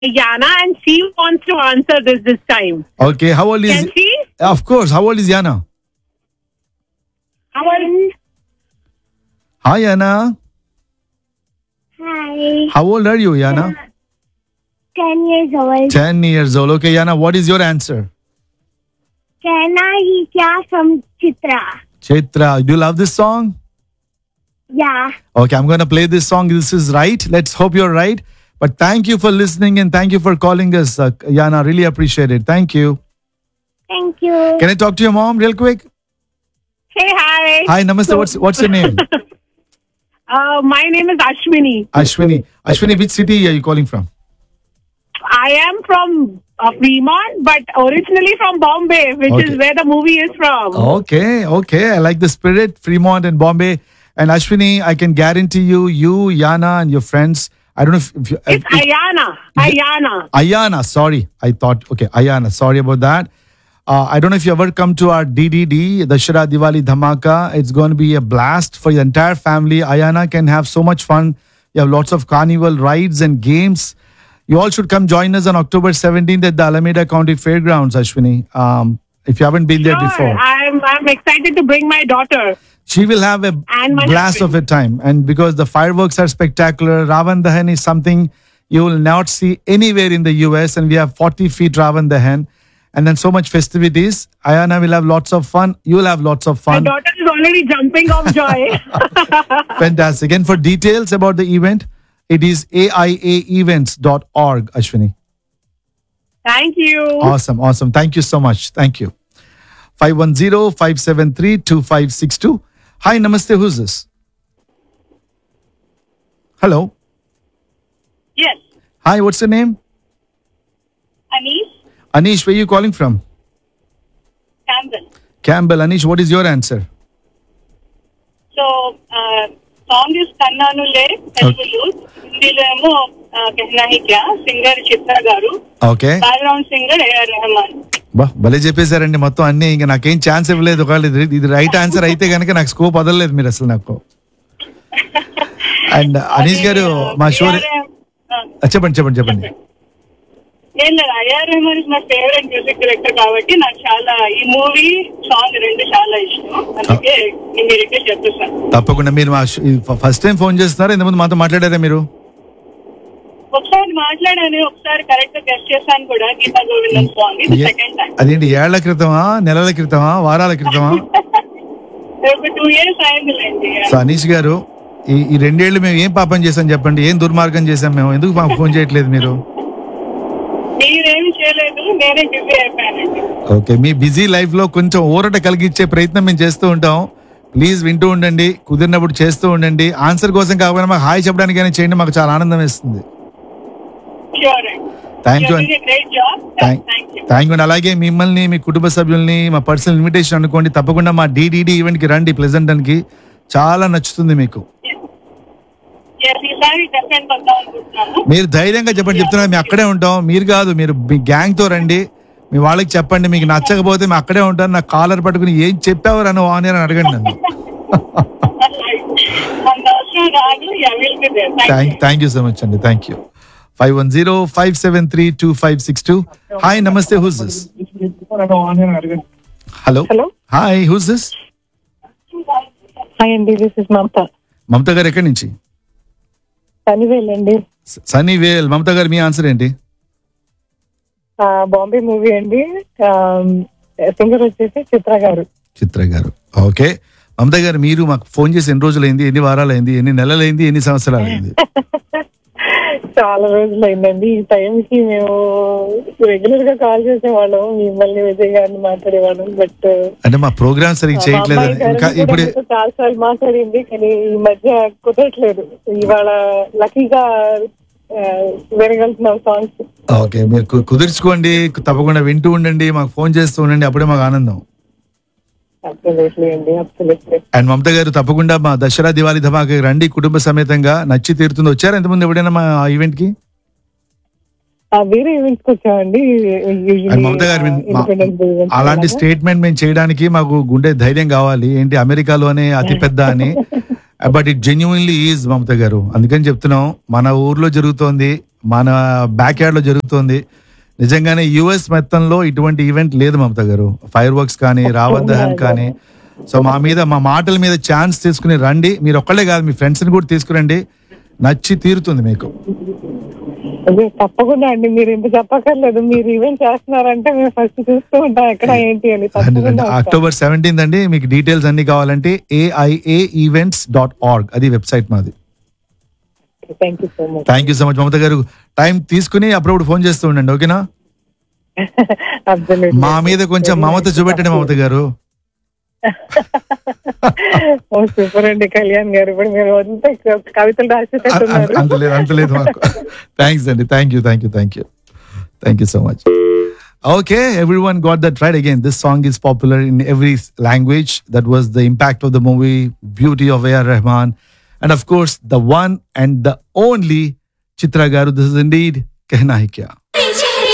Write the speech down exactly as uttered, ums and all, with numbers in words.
Yana, and she wants to answer this this time. Okay, how old is? Can she? Of course. How old is Yana? How old? Hi, Yana. Hi. How old are you, Yana? Ten years old. Ten years old. Okay, Yana. What is your answer? Kehna hi kya from Chitra. Chaitra. Do you love this song? Yeah. Okay, I'm going to play this song. This is right. Let's hope you're right. But thank you for listening and thank you for calling us, uh, Yana. Really appreciate it. Thank you. Thank you. Can I talk to your mom real quick? Hey, hi. Hi, Namaste. What's what's your name? Uh, my name is Ashwini. Ashwini. Ashwini, which city are you calling from? I am from uh, Fremont, but originally from Bombay, which Okay. is where the movie is from. Okay, okay. I like the spirit, Fremont and Bombay. And Ashwini, I can guarantee you, you, Yana, and your friends. I don't know if, if you. It's if- Ayana. Ayana. Ayana, sorry. I thought, okay, Ayana, sorry about that. Uh, I don't know if you ever come to our D D D, the Dussehra Diwali Dhamaka. It's going to be a blast for your entire family. Ayana can have so much fun. You have lots of carnival rides and games. You all should come join us on October seventeenth at the Alameda County Fairgrounds, Ashwini. Um, if you haven't been there Sure. before. I'm, I'm excited to bring my daughter. She will have a And my blast husband. of a time. And because the fireworks are spectacular, Ravan Dahan is something you will not see anywhere in the U S. And we have forty feet Ravan Dahan. And then so much festivities. Ayana will have lots of fun. You will have lots of My fun. daughter is already jumping of joy. Fantastic. And for details about the event, it is A I A events dot org, Ashwini. Thank you. Awesome, awesome. Thank you so much. Thank you. five one zero, five seven three, two five six two. Hi, Namaste. Who's this? Hello. Yes. Hi, what's your name? Anish Anish, where are you calling from? Campbell. Campbell. Anish, what is your answer? So, uh, song is Kannanu Le, Telugu youth. Hindilo emo Kehna hi kya, singer Chitra garu, okay background singer A R Rahman. బా భలే చెప్పేశారండి మొత్తం అన్ని. ఇంకా నాకేం chance ఇవ్వలేదు. ఒకవేళ ఇది ఇది రైట్ ఆన్సర్ అయితే కనుక నాకు స్కోప్ వదలలేదు మీరు అసలు నాకు. అండ్ అనీష్ గారు మా షో చెప్పండి చెప్పండి చెప్పండి. ఏం లేదు, IR Rahman is my favourite music director కాబట్టి నాకు చాలా ఈ మూవీ సాంగ్ రెండు చాలా ఇష్టం. అందుకే ఇమీడియట్ గా చెప్పేసాను. తప్పకుండా. మీరు మా ఫస్ట్ టైం ఫోన్ చేస్తున్నారా? ఇంతకుముందు మాతో మాట్లాడారా మీరు? ఒకసారి మాట్లాడాను, ఒకసారి కరెక్ట్ గా గెస్ట్ చేశాను కూడా, గీతా గోవిందం సాంగ్. ఇది సెకండ్ టైం. అదేంటి ఏళ్ల క్రితమా, నెలల క్రితమా, వారాల క్రితమా? ఒక టూ ఇయర్స్ అయిందిలేండి. సో అనీష్ గారు, ఈ ఈ రెండేళ్లు మేము ఏం పాపం చేసాం చెప్పండి? ఏం దుర్మార్గం చేసాం మేము? ఎందుకు మాకు ఫోన్ చేయట్లేదు మీరు? మీరేమి చేయలేదు, నేనే బిజీ అయిపోయానండి. ఓకే, మీ బిజీ లైఫ్ లో కొంచెం ఊరట కలిగించే ప్రయత్నం మేము చేస్తూ ఉంటాం. ప్లీజ్ వింటూ ఉండండి, కుదిరినప్పుడు చేస్తూ ఉండండి. ఆన్సర్ కోసం కాకపోయినా మాకు హాయ్ చెప్పడానికైనా చేయండి, మాకు చాలా ఆనందం వేస్తుంది. Sure. Thank you You're doing a great job. Thank Thank you. Thank you. అలాగే మిమ్మల్ని, మీ కుటుంబ సభ్యుల్ని మా పర్సనల్ ఇన్విటేషన్ అనుకోండి. తప్పకుండా మా డిడిడి ఈవెంట్ కి రండి. ప్లెజెంటన్ కి చాలా నచ్చుతుంది మీకు. Yes, ఈసారి డెఫినెట్ వద్దాం అనుకుంటున్నాను. మీరు ధైర్యంగా చెప్పండి, చెప్తున్నారు. మేము అక్కడే ఉంటాం. మీరు కాదు, మీరు మీ గ్యాంగ్ తో రండి. మీ వాళ్ళకి చెప్పండి, మీకు నచ్చకపోతే మేము అక్కడే ఉంటాను. నాకు కాలర్ పట్టుకుని ఏం చెప్పావు అని ఆన్ అని అడగండి నన్ను. అంత అవసరం రాదు. Yeah, we'll be there. Thank thank you. Thank you so much అండి. Thank you. Five one zero five seven three two five six two. Hi, నమస్తే. Who's this? Hello. Hello. Hi, who's this? Hi అండి, this is మమత. మమత గారు ఎక్కడి నుంచి? సనీవేల్ అండి. సనీ వేల్. మమత గారు, మీ answer ఏంటి? Bombay movie అండి. సింగర్ వచ్చేసి చిత్ర గారు. చిత్ర గారు. ఓకే మమత గారు, మీరు మాకు ఫోన్ చేసి ఎన్ని రోజులైంది, ఎన్ని వారాలైంది, ఎన్ని నెలలైంది, ఎన్ని సంవత్సరాలైంది? చాలా రోజులు అయిందండి. ఈ టైంకి మేము రెగ్యులర్ గా కాల్ చేసేవాళ్ళం, మిమ్మల్ని విజయ్ గారిని మాట్లాడేవాళ్ళం. బట్ అంటే మా ప్రోగ్రామ్ సరిగ్గా చేయట్లేదు ఇంకా ఇప్పుడు. చాలా సార్లు మాట్లాడింది, కానీ ఈ మధ్య కుదరట్లేదు. ఇవాళ లక్కీగా వినగలుగుతున్నాం సాంగ్స్. ఓకే, మీరు కు- కుదుర్చుకోండి. తప్పకుండా వింటూ ఉండండి, మాకు ఫోన్ చేస్తూ ఉండండి. అప్పుడే మాకు ఆనందం. అబ్సల్యూట్లీ అండి, అబ్సల్యూట్లీ. అండ్ మమత గారు, తప్పకుండా మా దసరా దివాళీ ధమాకి రండి కుటుంబ సమేతంగా. నచ్చి తీరుతుంది. వచ్చారా ఇంతకుముందు ఎప్పుడైనా మా ఈవెంట్ కి? వేరే ఈవెంట్స్ కి వచ్చామండి. అండ్ మమత గారు, మా- అలాంటి స్టేట్మెంట్ మేము చేయడానికి మాకు గుండె ధైర్యం కావాలి. ఏంటి అమెరికాలోనే అతిపెద్ద అని. బట్ ఇట్ జెన్యున్లీ ఈజ్ మమత గారు. అందుకని చెప్తున్నాం, మన ఊర్లో జరుగుతోంది, మన బ్యాక్ యార్డ్ లో జరుగుతోంది. నిజంగానే యుఎస్ మొత్తంలో ఇటువంటి ఈవెంట్ లేదు మమత గారు. ఫైర్ వర్క్స్ కానీ, రావత్ దహన్ కానీ. సో మా మీద, మా మాటల మీద ఛాన్స్ తీసుకుని రండి. మీరు ఒక్కళ్ళే కాదు, మీ ఫ్రెండ్స్ ని కూడా తీసుకురండి. నచ్చి తీరుతుంది మీకు. అదే తప్పకుండా అండి, మీరు ఇంత చెప్పక్కర్లేదు. మీరు ఈవెంట్ చేస్తున్నారంటే మేము ఫస్ట్ చూస్తూ ఉంటాం ఎక్కడ ఏంటి అని. తప్పకుండా అక్టోబర్ సెవెంటీన్త్ అండి. మీకు డీటెయిల్స్ అన్ని కావాలంటే ఏఐఏ ఈవెంట్స్ డాట్ ఆర్గ్ అది వెబ్సైట్ మాది. Thank you so much. Thank you so much మమత గారు. టైం తీసుకుని అప్పుడప్పుడు ఫోన్ చేస్తూ ఉండండి, ఓకేనా? మా మీద కొంచెం మమత చూపెట్టండి మమత గారు. సూపర్ అండి కళ్యాణ్ గారు. ఇప్పుడు మీరు అంతా కవితలు రాసేటట్టున్నారు. అంతలేదు అంతలేదు మాకు. థ్యాంక్స్ అండి. Thank you thank you thank you thank you so much. Okay, everyone got that right. Again, this song is popular in every language. That was the impact of the movie, beauty of A R Rahman. And of course, the one and the only Chitra Garu. This is indeed Kehna Hai Kya.